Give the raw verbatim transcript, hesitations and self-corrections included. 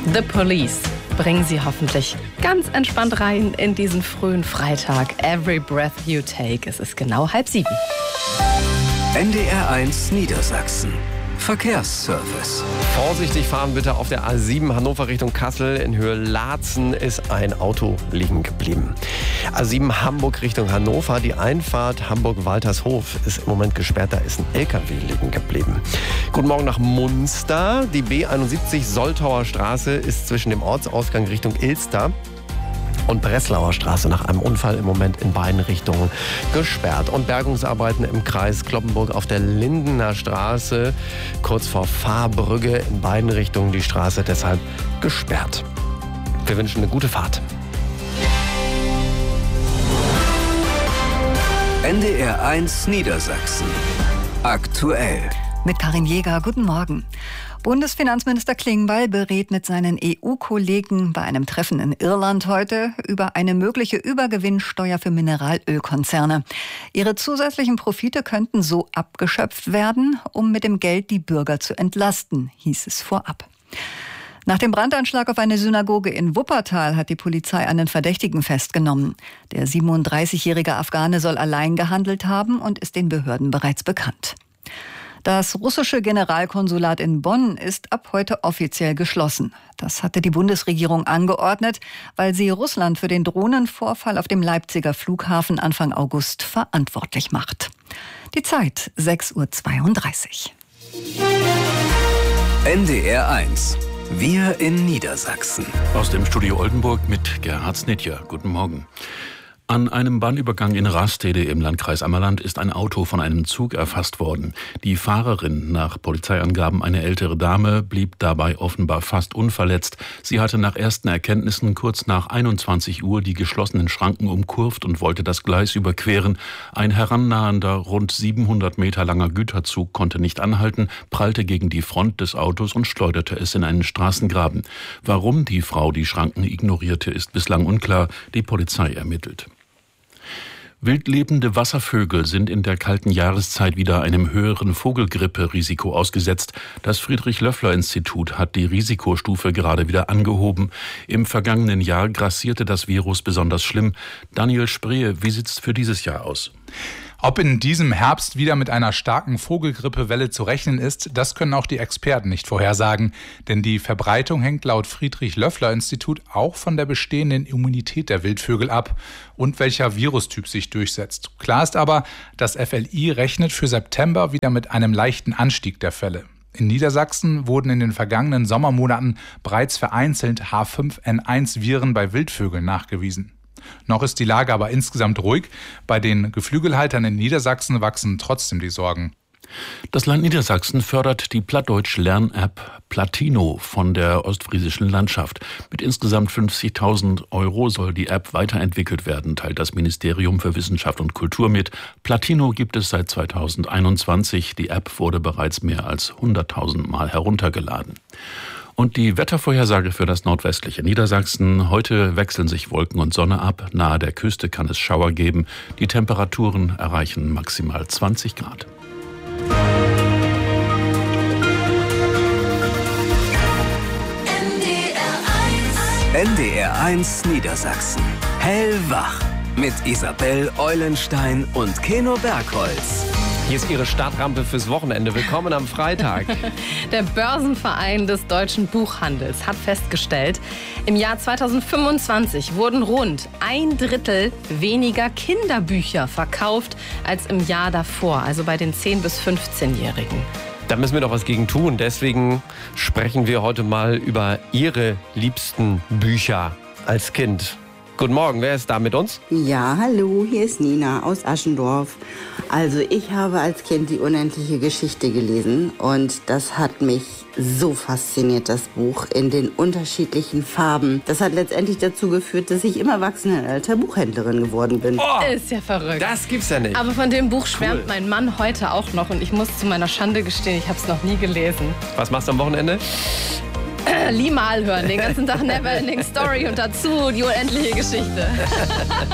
The Police bringen Sie hoffentlich ganz entspannt rein in diesen frühen Freitag. Every breath you take. Es ist genau halb sieben. N D R eins Niedersachsen. Verkehrsservice. Vorsichtig fahren bitte auf der A sieben Hannover Richtung Kassel. In Höhe Laatzen ist ein Auto liegen geblieben. A sieben Hamburg Richtung Hannover. Die Einfahrt Hamburg-Waltershof ist im Moment gesperrt. Da ist ein L K W liegen geblieben. Guten Morgen nach Munster. Die B einundsiebzig Soltauer Straße ist zwischen dem Ortsausgang Richtung Ilster und Breslauer Straße nach einem Unfall im Moment in beiden Richtungen gesperrt. Und Bergungsarbeiten im Kreis Cloppenburg auf der Lindener Straße, kurz vor Fahrbrügge, in beiden Richtungen die Straße deshalb gesperrt. Wir wünschen eine gute Fahrt. N D R eins Niedersachsen. Aktuell. Mit Karin Jäger, guten Morgen. Bundesfinanzminister Klingbeil berät mit seinen E U-Kollegen bei einem Treffen in Irland heute über eine mögliche Übergewinnsteuer für Mineralölkonzerne. Ihre zusätzlichen Profite könnten so abgeschöpft werden, um mit dem Geld die Bürger zu entlasten, hieß es vorab. Nach dem Brandanschlag auf eine Synagoge in Wuppertal hat die Polizei einen Verdächtigen festgenommen. Der siebenunddreißigjährige Afghane soll allein gehandelt haben und ist den Behörden bereits bekannt. Das russische Generalkonsulat in Bonn ist ab heute offiziell geschlossen. Das hatte die Bundesregierung angeordnet, weil sie Russland für den Drohnenvorfall auf dem Leipziger Flughafen Anfang August verantwortlich macht. Die Zeit sechs Uhr zweiunddreißig. N D R eins. Wir in Niedersachsen. Aus dem Studio Oldenburg mit Gerhard Snitjer. Guten Morgen. An einem Bahnübergang in Rastede im Landkreis Ammerland ist ein Auto von einem Zug erfasst worden. Die Fahrerin, nach Polizeiangaben eine ältere Dame, blieb dabei offenbar fast unverletzt. Sie hatte nach ersten Erkenntnissen kurz nach einundzwanzig Uhr die geschlossenen Schranken umkurvt und wollte das Gleis überqueren. Ein herannahender, rund siebenhundert Meter langer Güterzug konnte nicht anhalten, prallte gegen die Front des Autos und schleuderte es in einen Straßengraben. Warum die Frau die Schranken ignorierte, ist bislang unklar. Die Polizei ermittelt. Wildlebende Wasservögel sind in der kalten Jahreszeit wieder einem höheren Vogelgrippe-Risiko ausgesetzt. Das Friedrich-Löffler-Institut hat die Risikostufe gerade wieder angehoben. Im vergangenen Jahr grassierte das Virus besonders schlimm. Daniel Sprehe, wie sieht es für dieses Jahr aus? Ob in diesem Herbst wieder mit einer starken Vogelgrippewelle zu rechnen ist, das können auch die Experten nicht vorhersagen. Denn die Verbreitung hängt laut Friedrich-Löffler-Institut auch von der bestehenden Immunität der Wildvögel ab und welcher Virustyp sich durchsetzt. Klar ist aber, das F L I rechnet für September wieder mit einem leichten Anstieg der Fälle. In Niedersachsen wurden in den vergangenen Sommermonaten bereits vereinzelt H fünf N eins Viren bei Wildvögeln nachgewiesen. Noch ist die Lage aber insgesamt ruhig. Bei den Geflügelhaltern in Niedersachsen wachsen trotzdem die Sorgen. Das Land Niedersachsen fördert die Plattdeutsch-Lern-App Platino von der ostfriesischen Landschaft. Mit insgesamt fünfzigtausend Euro soll die App weiterentwickelt werden, teilt das Ministerium für Wissenschaft und Kultur mit. Platino gibt es seit zweitausendeinundzwanzig. Die App wurde bereits mehr als hunderttausend Mal heruntergeladen. Und die Wettervorhersage für das nordwestliche Niedersachsen. Heute wechseln sich Wolken und Sonne ab. Nahe der Küste kann es Schauer geben. Die Temperaturen erreichen maximal zwanzig Grad. N D R eins Niedersachsen. Hellwach. Mit Isabel Eulenstein und Keno Bergholz. Hier ist Ihre Startrampe fürs Wochenende. Willkommen am Freitag. Der Börsenverein des deutschen Buchhandels hat festgestellt, im Jahr zweitausendfünfundzwanzig wurden rund ein Drittel weniger Kinderbücher verkauft als im Jahr davor, also bei den zehn- bis fünfzehnjährigen. Da müssen wir doch was gegen tun. Deswegen sprechen wir heute mal über Ihre liebsten Bücher als Kind. Guten Morgen, wer ist da mit uns? Ja, hallo, hier ist Nina aus Aschendorf. Also ich habe als Kind die unendliche Geschichte gelesen und das hat mich so fasziniert, das Buch, in den unterschiedlichen Farben. Das hat letztendlich dazu geführt, dass ich im Erwachsenenalter Buchhändlerin geworden bin. Oh, ist ja verrückt. Das gibt's ja nicht. Aber von dem Buch schwärmt mein Mann heute auch noch und ich muss zu meiner Schande gestehen, ich habe es noch nie gelesen. Was machst du am Wochenende? Limal hören, den ganzen Tag Neverending Story und dazu die unendliche Geschichte.